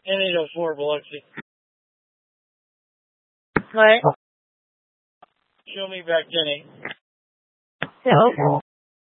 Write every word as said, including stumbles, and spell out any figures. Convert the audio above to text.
N eight oh four, Biloxi. What? Show me back Denny. Oh.